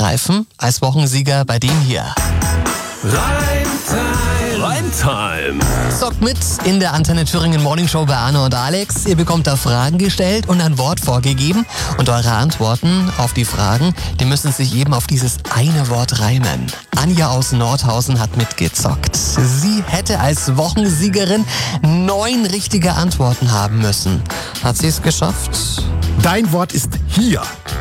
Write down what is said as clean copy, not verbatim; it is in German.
abgreifen als Wochensieger bei dem hier. Reimtime. Zockt mit in der Antenne Thüringen Morning Show bei Arne und Alex. Ihr bekommt da Fragen gestellt und ein Wort vorgegeben. Und eure Antworten auf die Fragen, die müssen sich eben auf dieses eine Wort reimen. Anja aus Nordhausen hat mitgezockt. Sie hätte als Wochensiegerin 9 richtige Antworten haben müssen. Hat sie es geschafft? Dein Wort ist hier.